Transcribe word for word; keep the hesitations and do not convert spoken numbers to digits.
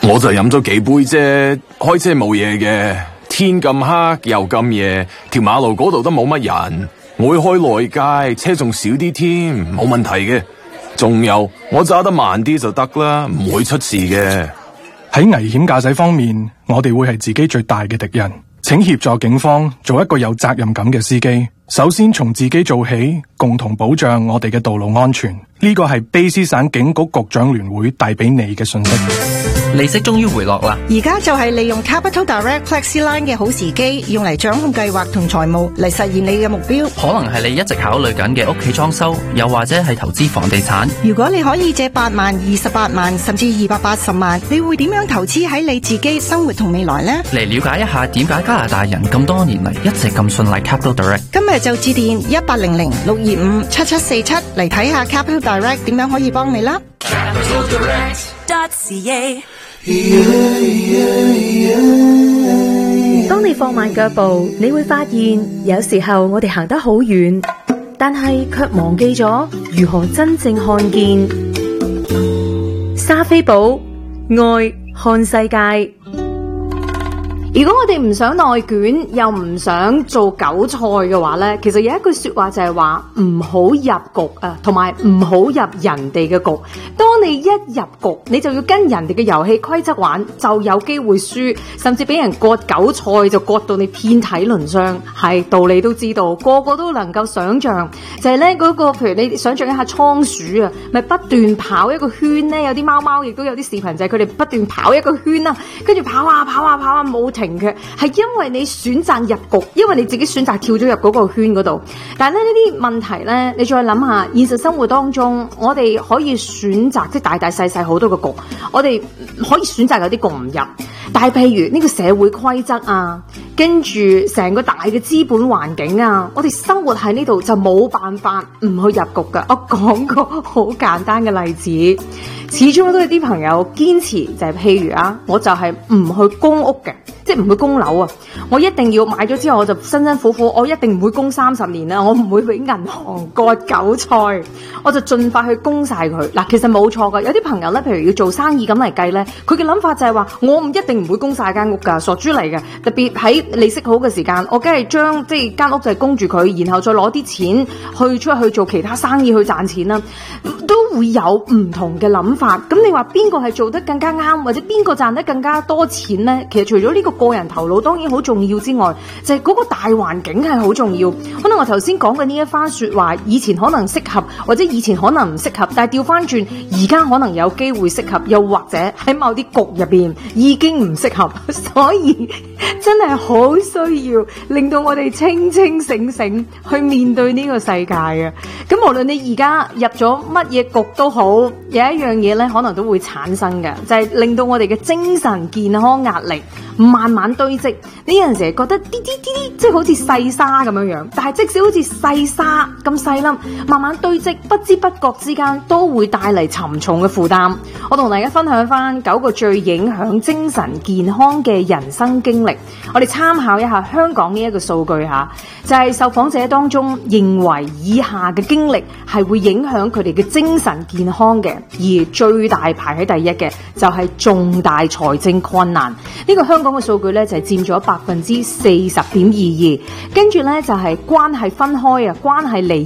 我就飲咗幾杯啫，開車冇嘢嘅。天咁黑又咁夜，條馬路嗰度都冇乜人。我會開內街，車仲少啲添，冇問題嘅。仲有，我揸得慢啲就得啦，唔會出事嘅。 喺危險駕駛方面，我哋會係自己最大嘅敵人。請協助警方做一個有責任感嘅司機。首先從自己做起，共同保障我哋嘅道路安全。呢個係卑詩省警局局長聯會帶俾你嘅信息。 利息終於回落啦！ 而家就係利用 Capital Direct FlexiLine 嘅好時機，用嚟掌控計劃同財務，嚟實現你嘅目標。 可能係你一直考慮緊嘅屋企裝修，又或者係投資房地產。 如果你可以借八萬、二十八萬，甚至二百八十萬，你會點樣投資喺你自己生活同未來呢？ 嚟了解一下點解加拿大人咁多年嚟一直咁信賴 Capital Direct。 今日就致電一八零零六二五七七四七嚟睇下 Capital Direct 點樣可以幫你啦。 當你放慢腳步，你會發現有時候我哋行得好遠，但係卻忘記咗如何真正看見。莎菲寶愛看世界。 如果我哋唔想內卷，又唔想做韭菜嘅話呢，其實有一句說話就係話唔好入局啊，同埋唔好入人哋嘅局。當你一入局，你就要跟人哋嘅遊戲規則玩，就有機會輸，甚至俾人割韭菜就割到你遍體鱗傷。係道理都知道，個個都能夠想象，就係呢嗰個，譬如你想象一下倉鼠啊，咪不斷跑一個圈呢？有啲貓貓亦都有啲視頻就係佢哋不斷跑一個圈啊，跟住跑啊跑啊跑啊冇停。係因為你選擇入局，因為你自己選擇跳咗入嗰個圈嗰度。但係咧呢啲問題咧，你再諗下，現實生活當中，我哋可以選擇即係大大細細好多個局，我哋可以選擇有啲局唔入。但係譬如呢個社會規則啊，跟住成個大嘅資本環境啊，我哋生活喺呢度就冇辦法唔去入局噶。我講個好簡單嘅例子，始終都有啲朋友堅持就係譬如啊，我就係唔去公屋嘅。即係唔會供樓啊！我一定要買咗之後，我就辛辛苦苦，我一定唔會供三十年啦，我唔會俾銀行割韭菜，我就盡快去供晒佢。嗱，其實冇錯噶，有啲朋友咧，譬如要做生意咁嚟計咧，佢嘅諗法就係話，我唔一定唔會供晒間屋噶，傻豬嚟嘅。特別喺利息好嘅時間，我梗係將即係間屋就係供住佢，然後再攞啲錢去出去做其他生意去賺錢啦，都會有唔同嘅諗法。咁你話邊個係做得更加啱，或者邊個賺得更加多錢咧？其實除咗呢個個人頭腦當然好重要之外，就係嗰個大環境係好重要。可能我頭先講嘅呢一番說話，以前可能適合，或者以前可能唔適合，但係調翻轉，而家可能有機會適合，又或者喺某啲局入邊已經唔適合，所以真係好需要令到我哋清清醒醒去面對呢個世界啊！咁無論你而家入咗乜嘢局都好，有一樣嘢咧，可能都會產生嘅，就係令到我哋嘅精神健康壓力慢慢堆積。呢陣時覺得啲啲啲啲，即係好似細沙咁樣樣，但係即使好似細沙咁細粒，慢慢堆積，不知不覺之間都會帶嚟沉重嘅負擔。我同大家分享翻九個最影響精神健康嘅人生經歷，我哋參考一下香港呢一個數據吓，就係受訪者當中認為以下嘅經歷係會影響佢哋嘅精神健康嘅，而最大排喺第一嘅就係重大財政困難。呢個香港嘅數據咧就係佔咗百分之四十點二二，跟住咧就係關係分開啊，關係離